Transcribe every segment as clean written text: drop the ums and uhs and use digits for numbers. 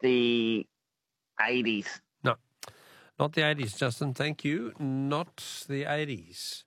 the 80s. No, not the 80s, Justin. Thank you. Not the 80s.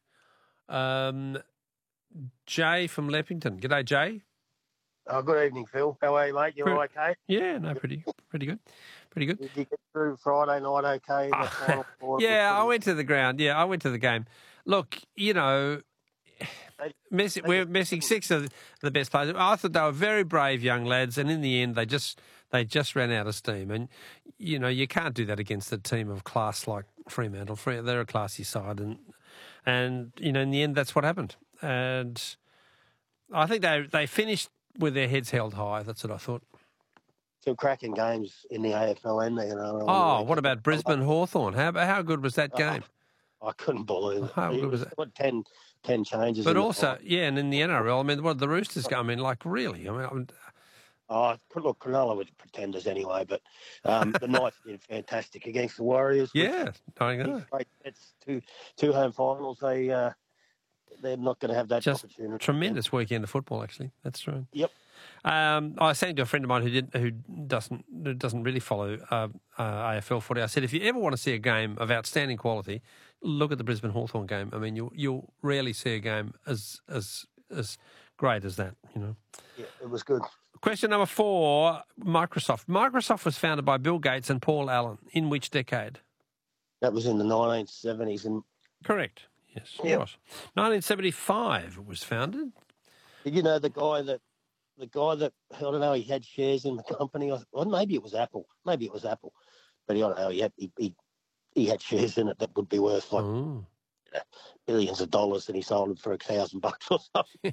Jay from Leppington. G'day, Jay. Good evening, Phil. How are you, mate? You all okay? Yeah, no, pretty good. Pretty good. Did you get through Friday night okay? The final four? Yeah, I went to the ground. Yeah, I went to the game. Look, you know, we're missing six of the best players. I thought they were very brave young lads, and in the end, they just ran out of steam. And you know, you can't do that against a team of class like Fremantle. They're a classy side, and you know, in the end, that's what happened. And I think they finished with their heads held high. That's what I thought. Some cracking games in the AFL and the NRL. Oh, what about Brisbane Hawthorn? How good was that game? I couldn't believe it. How good was it? What, 10 changes? But also, yeah, and in the NRL, I mean, what the Roosters go? I mean, like really? I mean, look, Cronulla were pretenders anyway, but the Knights did fantastic against the Warriors. Yeah, I know. It's two home finals. They're not going to have that Just opportunity. Tremendous weekend of football, actually. That's true. Yep. I was saying to a friend of mine who doesn't really follow AFL footy. I said, if you ever want to see a game of outstanding quality, look at the Brisbane Hawthorn game. I mean, you'll rarely see a game as great as that. You know. Yeah, it was good. Question number 4: Microsoft. Microsoft was founded by Bill Gates and Paul Allen. In which decade? That was in the 1970s. Correct. Yes, it was. 1975 it was founded. Did you know the guy that I don't know, he had shares in the company? Or maybe it was Apple. But I don't know. He had shares in it that would be worth like billions of dollars, and he sold them for $1,000 or something.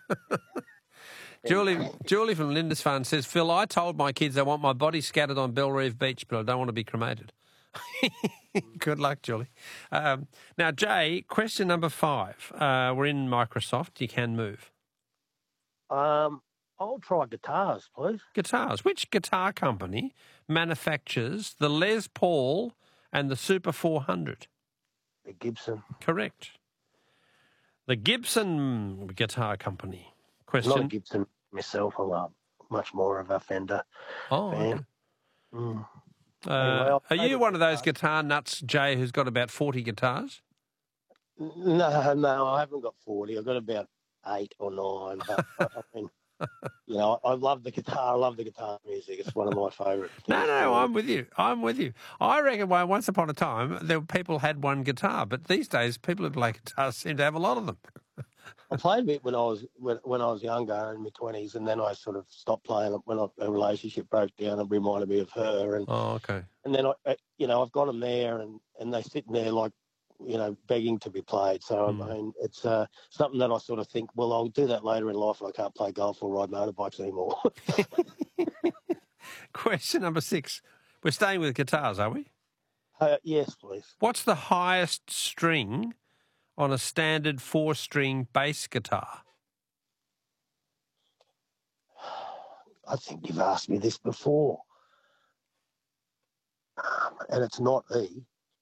Julie from Lindisfarne says, Phil, I told my kids I want my body scattered on Bellerive Beach, but I don't want to be cremated. Good luck, Julie. Now, Jay, question number 5. We're in Microsoft. You can move. I'll try guitars, please. Guitars. Which guitar company manufactures the Les Paul and the Super 400? The Gibson. Correct. The Gibson Guitar Company. Question. Not a Gibson myself. I'm much more of a Fender fan. Okay. Are you one of those guitar nuts, Jay, who's got about 40 guitars? No, I haven't got 40. I've got about 8 or 9. But, I mean, you know, I love the guitar. I love the guitar music. It's one of my favourite things. No, I'm with you. I reckon once upon a time, people had one guitar, but these days, people who play guitars seem to have a lot of them. I played a bit when I was younger, in my 20s, and then I sort of stopped playing when a relationship broke down and reminded me of her. And, okay. And then, I've got them there, and they're sitting there like, begging to be played. So, I mean, it's something that I sort of think, well, I'll do that later in life when I can't play golf or ride motorbikes anymore. Question number 6. We're staying with guitars, are we? Yes, please. What's the highest string on a standard 4-string bass guitar? I think you've asked me this before. And it's not E.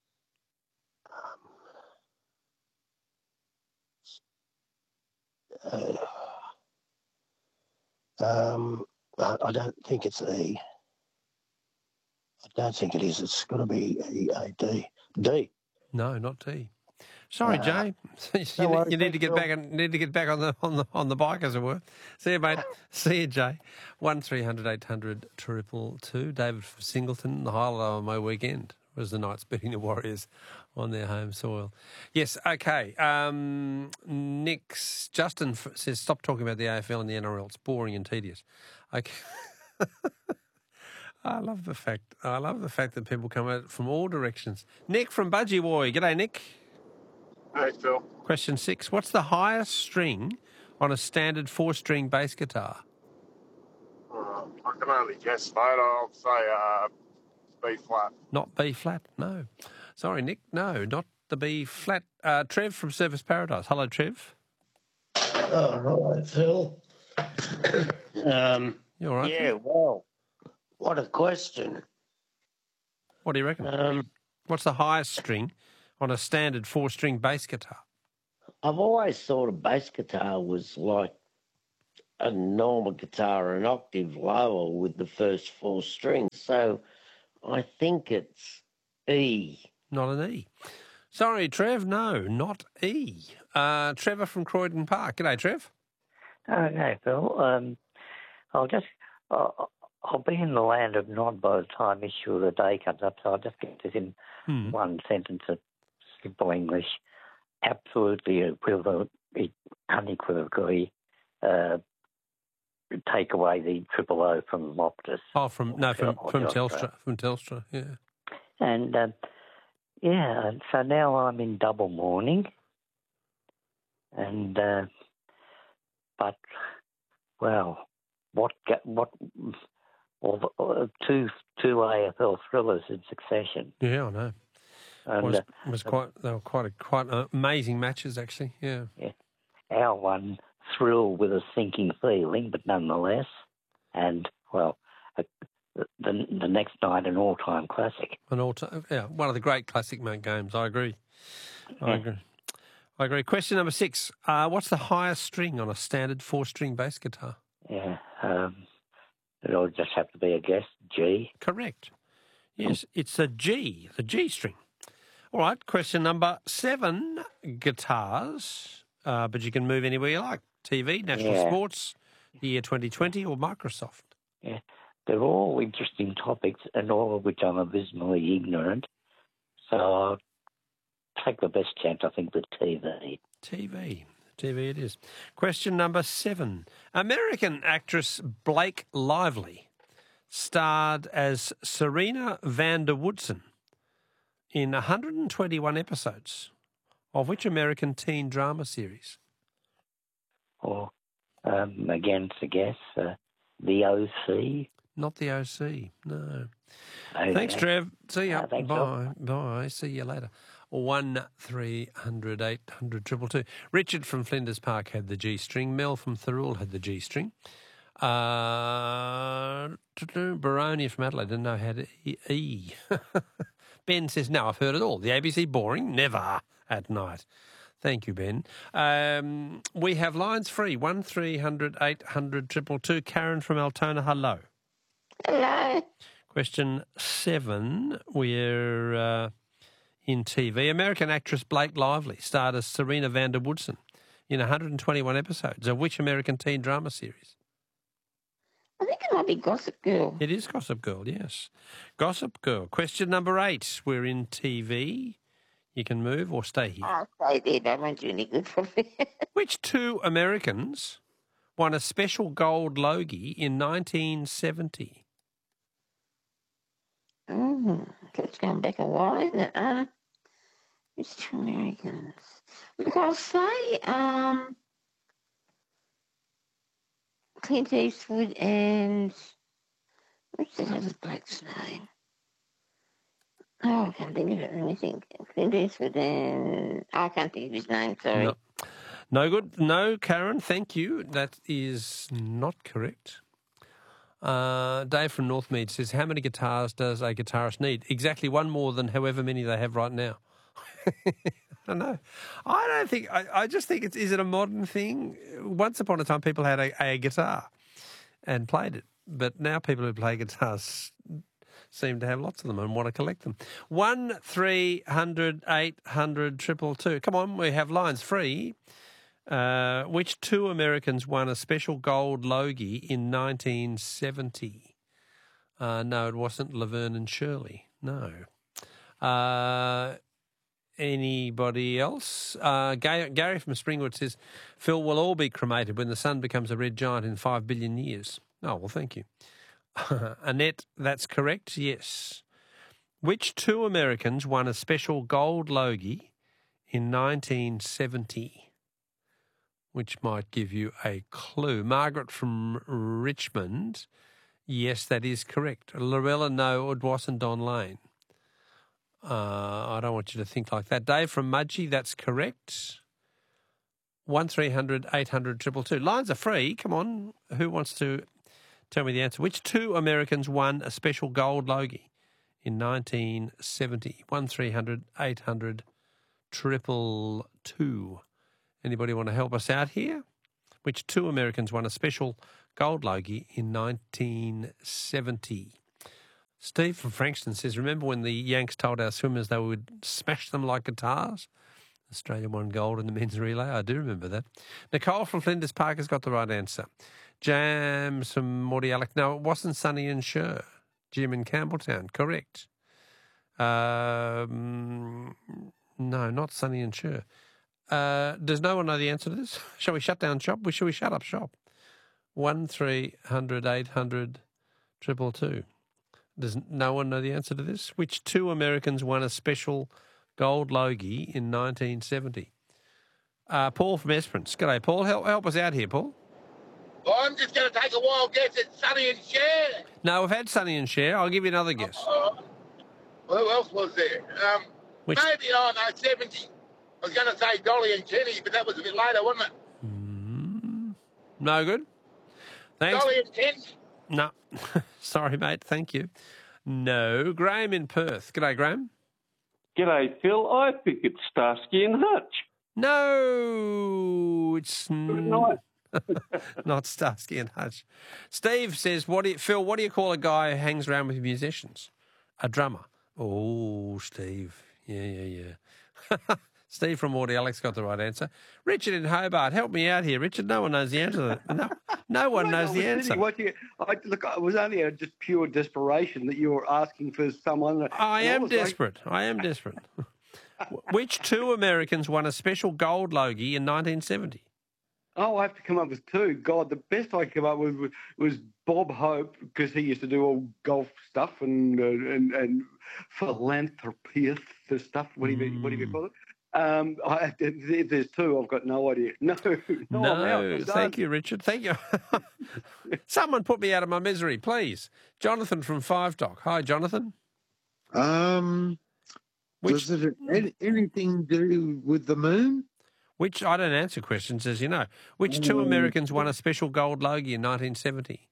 I don't think it's E. I don't think it is. It's got to be D. D. No, not D. Sorry, Jay. You need to get back. Need to get back on the bike, as it were. See you, mate. See you, Jay. 1300 800 222. David from Singleton. The highlight of my weekend was the Knights beating the Warriors on their home soil. Yes. Okay. Justin says, stop talking about the AFL and the NRL. It's boring and tedious. Okay. I love the fact that people come out from all directions. Nick from Budgewoi. G'day, Nick. Hey, Phil. Question 6. What's the highest string on a standard 4-string bass guitar? I can only guess, mate. I'll say B flat. Not B flat, no. Sorry, Nick. No, not the B flat. Trev from Surfers Paradise. Hello, Trev. Oh, right, Phil. You all right? Yeah, well, what a question. What do you reckon? What's the highest string on a standard 4-string bass guitar? I've always thought a bass guitar was like a normal guitar an octave lower with the first 4 strings. So I think it's E. Not an E. Sorry, Trev, no, not E. Trevor from Croydon Park. G'day, Trev. Okay, Phil. I'll be in the land of Nod by the time issue of the day comes up, so I'll just get this in one sentence of simple English. Absolutely unequivocally take away the triple O from Optus. Oh, from Telstra. From Telstra, yeah. And so now I'm in double mourning, and but well, two AFL thrillers in succession. Yeah, I know. And, they were quite amazing matches, actually. Yeah. Our one thrill with a sinking feeling, but nonetheless, and well, the next night an all-time classic. One of the great classic games. I agree. I agree. Question number 6. What's the highest string on a standard 4-string bass guitar? Yeah, it'll just have to be a guess. G. Correct. Yes, it's a G, the G string. All right, question number 7, guitars, but you can move anywhere you like. TV, National Sports, the year 2020, or Microsoft. Yeah, they're all interesting topics, and all of which I'm abysmally ignorant. So I'll take the best chance, I think, with TV. TV it is. Question number 7. American actress Blake Lively starred as Serena van der Woodsen in 121 episodes of which American teen drama series? Or, again, to guess, The O.C.? Not The O.C., no. Okay. Thanks, Trev. See ya. Thanks, Bye. See you later. 1300 800 222. Richard from Flinders Park had the G string. Mel from Thirroul had the G string. Baronia from Adelaide didn't know how to E. Ben says, no, I've heard it all. The ABC boring? Never at night. Thank you, Ben. We have lines free. 1300 800 222. Karen from Altona, hello. Hello. Question 7. We're in TV. American actress Blake Lively starred as Serena van der Woodsen in 121 episodes of which American teen drama series? I think it might be Gossip Girl. It is Gossip Girl, yes. Gossip Girl. Question number 8. We're in TV. You can move or stay here. I'll stay there. That won't do any good for me. Which 2 Americans won a special gold Logie in 1970? It's going back a while, isn't it? It's 2 Americans. Look, I'll say Clint Eastwood and what's the other bloke's name? Oh, I can't think of it. Let me think. Clint Eastwood and I can't think of his name. Sorry. No good. No, Karen. Thank you. That is not correct. Dave from Northmead says, how many guitars does a guitarist need? Exactly one more than however many they have right now. I don't know. I don't think, I just think is it a modern thing? Once upon a time, people had a guitar and played it. But now people who play guitars seem to have lots of them and want to collect them. 1300 800 222. Come on, we have lines free. Which 2 Americans won a special gold Logie in 1970? No, it wasn't Laverne and Shirley. No. Anybody else? Gary from Springwood says, Phil, will all be cremated when the sun becomes a red giant in 5 billion years. Oh, well, thank you. Annette, that's correct, yes. Which 2 Americans won a special gold Logie in 1970? Which might give you a clue. Margaret from Richmond, yes, that is correct. Lorella, no, it wasn't Don Lane. I don't want you to think like that. Dave from Mudgee, that's correct. 1300 800 222. Lines are free. Come on. Who wants to tell me the answer? Which 2 Americans won a special gold Logie in 1970? 1300 800 222. Anybody want to help us out here? Which two Americans won a special gold logie in 1970? Steve from Frankston says, remember when the Yanks told our swimmers they would smash them like guitars? Australia won gold in the men's relay. I do remember that. Nicole from Flinders Park has got the right answer. James from Morty Alec. No, it wasn't Sonny and Cher. Jim in Campbelltown. Correct. No, not Sonny and Cher. Does no one know the answer to this? Shall we shut down shop? Shall we shut up shop? 1300 800 222. Does no one know the answer to this? Which two Americans won a special gold logie in 1970? Paul from Esperance. G'day, Paul. Help us out here, Paul. Well, I'm just going to take a wild guess at Sonny and Cher. No, we've had Sonny and Cher. I'll give you another guess. Who else was there? Which? Maybe, 70. I was going to say Dolly and Jenny, but that was a bit later, wasn't it? No good? Thanks. Dolly and Ken? No. Sorry, mate. Thank you. No. Graham in Perth. G'day, Graham. G'day, Phil. I think it's Starsky and Hutch. No, it's night. not Starsky and Hutch. Steve says, Phil, what do you call a guy who hangs around with musicians? A drummer. Oh, Steve. Yeah. Steve from Morty Alex got the right answer. Richard in Hobart, help me out here. Richard, no one knows the answer to that. No one knows the answer. Look, it was only just pure desperation that you were asking for someone. I am desperate. Which two Americans won a special gold logie in 1970? Oh, I have to come up with two. God, the best I came up with was Bob Hope, because he used to do all golf stuff and philanthropist stuff. What do you call it? There's two. I've got no idea. No. Thank you, Richard. Thank you. Someone put me out of my misery, please. Jonathan from Five Dock. Hi, Jonathan. Does it anything to do with the moon? Which, I don't answer questions, as you know. Which two Americans won a special gold logie in 1970?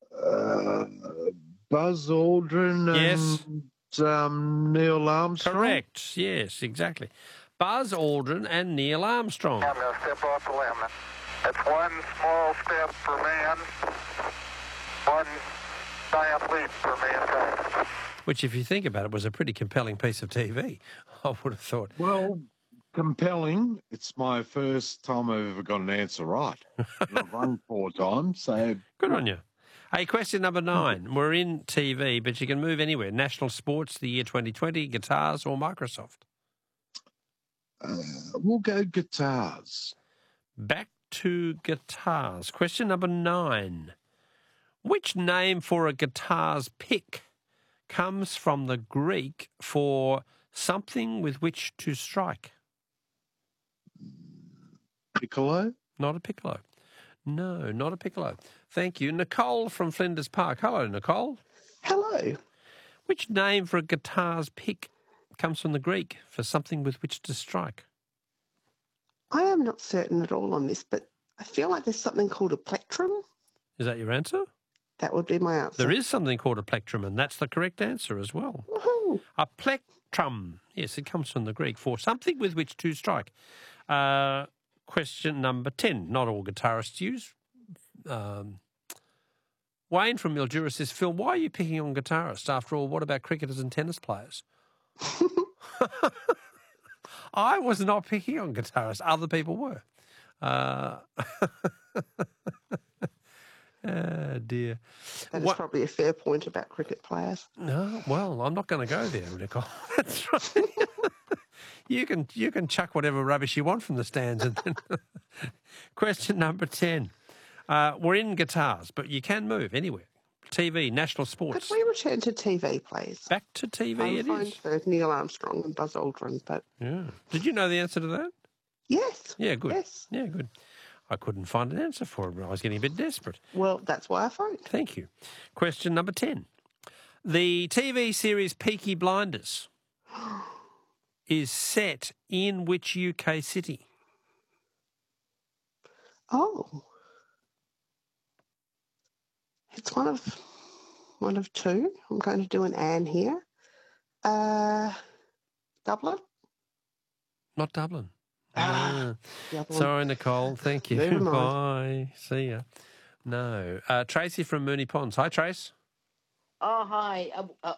Buzz Aldrin and Neil Armstrong. Correct. Yes, exactly. Buzz Aldrin and Neil Armstrong. I'm going to step off the limb. It's one small step for man, one giant leap for mankind. Which, if you think about it, was a pretty compelling piece of TV, I would have thought. Well, compelling. It's my first time I've ever got an answer right. I've run 4 times, so... Good on you. Hey, question number 9. We're in TV, but you can move anywhere. National sports, the year 2020, guitars or Microsoft? We'll go guitars. Back to guitars. Question number 9. Which name for a guitar's pick comes from the Greek for something with which to strike? Piccolo? Not a piccolo. No, not a piccolo. Thank you. Nicole from Flinders Park. Hello, Nicole. Hello. Which name for a guitar's pick comes from the Greek for something with which to strike? I am not certain at all on this, but I feel like there's something called a plectrum. Is that your answer? That would be my answer. There is something called a plectrum, and that's the correct answer as well. Woohoo. A plectrum. Yes, it comes from the Greek for something with which to strike. Question number 10. Not all guitarists use. Wayne from Mildura says, Phil, why are you picking on guitarists? After all, what about cricketers and tennis players? I was not picking on guitarists. Other people were. Oh, dear. That is probably a fair point about cricket players. No, well, I'm not going to go there, Nicole. That's right. You can chuck whatever rubbish you want from the stands. And then question number 10. We're in guitars, but you can move anywhere. TV, national sports. Could we return to TV, please? Back to TV it is. For Neil Armstrong and Buzz Aldrin, but... Yeah. Did you know the answer to that? Yes. Yeah, good. Yes. Yeah, good. I couldn't find an answer for it. I was getting a bit desperate. Well, that's why I phoned. Thank you. Question number 10. The TV series Peaky Blinders is set in which UK city? Oh. It's one of two. I'm going to do an Anne here. Dublin? Not Dublin. Ah. The other one. Sorry, Nicole. Thank you. Never mind. Bye. See ya. No. Tracy from Mooney Ponds. Hi, Trace. Oh, hi.